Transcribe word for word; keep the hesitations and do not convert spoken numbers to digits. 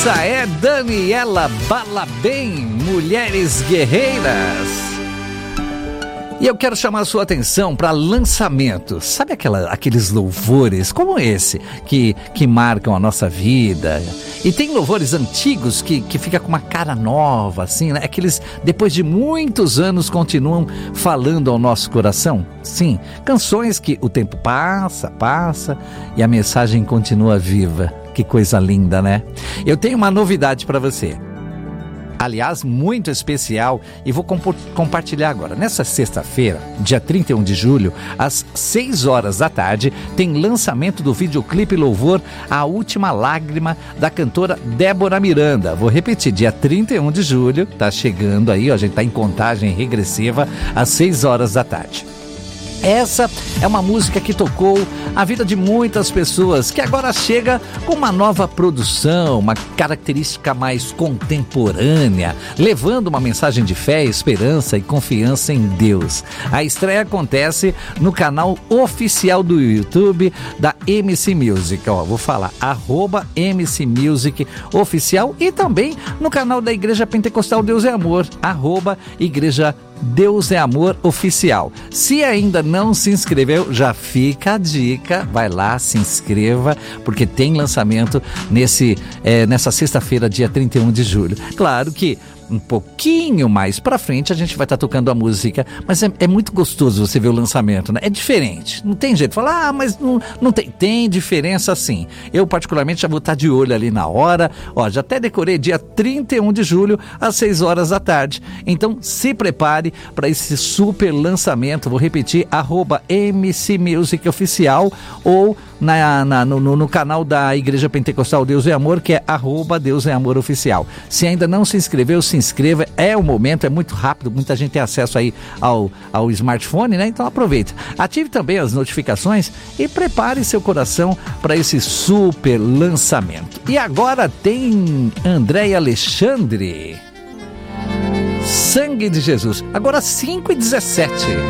Essa é Daniela Balabem, Mulheres Guerreiras. E eu quero chamar a sua atenção para lançamento. Sabe aquela, aqueles louvores como esse, que, que marcam a nossa vida? E tem louvores antigos que, que fica com uma cara nova, assim, né? Aqueles, depois de muitos anos, continuam falando ao nosso coração. Sim, canções que o tempo passa, passa e a mensagem continua viva. Que coisa linda, né? Eu tenho uma novidade para você. Aliás, muito especial, e vou comp- compartilhar agora. Nessa sexta-feira, dia trinta e um de julho, às seis horas da tarde, tem lançamento do videoclipe louvor A Última Lágrima, da cantora Débora Miranda. Vou repetir, dia trinta e um de julho, tá chegando aí, ó, a gente tá em contagem regressiva, às seis horas da tarde. Essa é uma música que tocou a vida de muitas pessoas, que agora chega com uma nova produção, uma característica mais contemporânea, levando uma mensagem de fé, esperança e confiança em Deus. A estreia acontece no canal oficial do YouTube da M C Music. Ó, vou falar, arroba M C Music Oficial, e também no canal da Igreja Pentecostal Deus é Amor, arroba Igreja Deus é Amor Oficial. Se ainda não se inscreveu, já fica a dica, vai lá, se inscreva, porque tem lançamento nesse, é, nessa sexta-feira, dia trinta e um de julho. Claro que um pouquinho mais pra frente a gente vai estar tá tocando a música, mas é, é muito gostoso você ver o lançamento, né? É diferente, não tem jeito de falar, ah, mas não, não tem, tem diferença sim. Eu particularmente já vou estar tá de olho ali na hora, ó, já até decorei dia trinta e um de julho às seis horas da tarde, então se prepare para esse super lançamento. Vou repetir, arroba M C Music Oficial, ou na, na, no, no canal da Igreja Pentecostal Deus é Amor, que é arroba Deus é Amor Oficial. Se ainda não se inscreveu, se inscreva, é o momento, é muito rápido, muita gente tem acesso aí ao, ao smartphone, né? Então aproveita. Ative também as notificações e prepare seu coração para esse super lançamento. E agora tem André e Alexandre, Sangue de Jesus, agora cinco e dezessete.